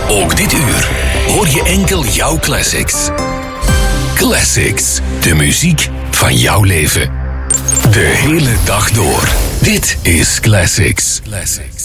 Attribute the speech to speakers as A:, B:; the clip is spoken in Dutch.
A: Ook dit uur hoor je enkel jouw classics. Classics, de muziek van jouw leven. De hele dag door. Dit is Classics.